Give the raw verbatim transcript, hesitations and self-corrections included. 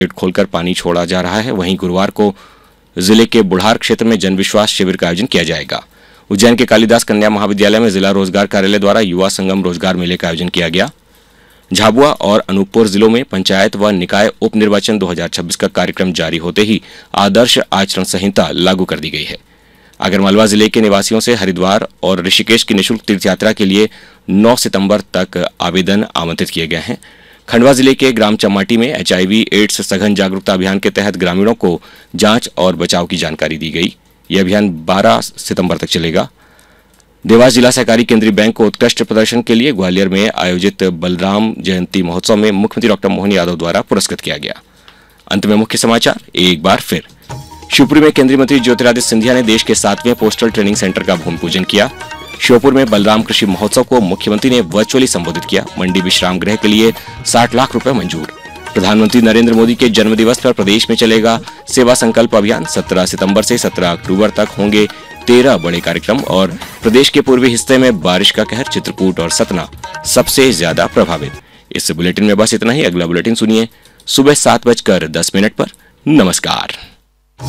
Gate खोलकर पानी छोड़ा जा रहा है। वहीं गुरुवार को जिले के बुढ़ार क्षेत्र में जन विश्वास शिविर का आयोजन किया जाएगा। उज्जैन के कालिदास कन्या महाविद्यालय में जिला रोजगार कार्यालय द्वारा युवा संगम रोजगार मेले का आयोजन किया गया। झाबुआ और अनूपपुर जिलों में पंचायत व निकाय उप निर्वाचन दो हज़ार छब्बीस का कार्यक्रम जारी होते ही आदर्श आचरण संहिता लागू कर दी गई है। आगरमालवा जिले के निवासियों से हरिद्वार और ऋषिकेश की निःशुल्क तीर्थ यात्रा के लिए नौ सितंबर तक आवेदन आमंत्रित किए गए हैं। खंडवा जिले के ग्राम चमाटी में एचआईवी एड्स सघन जागरूकता अभियान के तहत ग्रामीणों को जांच और बचाव की जानकारी दी गई। यह अभियान बारह सितंबर तक चलेगा। देवास जिला सहकारी केंद्रीय बैंक को उत्कृष्ट प्रदर्शन के लिए ग्वालियर में आयोजित बलराम जयंती महोत्सव में मुख्यमंत्री डॉक्टर मोहन यादव द्वारा पुरस्कृत किया गया। अंत में मुख्य समाचार एक बार फिर। शिवपुरी में केंद्रीय मंत्री ज्योतिरादित्य सिंधिया ने देश के सातवें पोस्टल ट्रेनिंग सेंटर का भूमि पूजन किया। श्योपुर में बलराम कृषि महोत्सव को मुख्यमंत्री ने वर्चुअली संबोधित किया। मंडी विश्राम गृह के लिए साठ लाख रुपए मंजूर। प्रधानमंत्री नरेंद्र मोदी के जन्मदिवस पर प्रदेश में चलेगा सेवा संकल्प अभियान। सत्रह सितंबर से सत्रह अक्टूबर तक होंगे तेरह बड़े कार्यक्रम। और प्रदेश के पूर्वी हिस्से में बारिश का कहर, चित्रकूट और सतना सबसे ज्यादा प्रभावित। इस बुलेटिन में बस इतना ही। अगला बुलेटिन सुनिए सुबह सात बजकर दस मिनट पर। नमस्कार।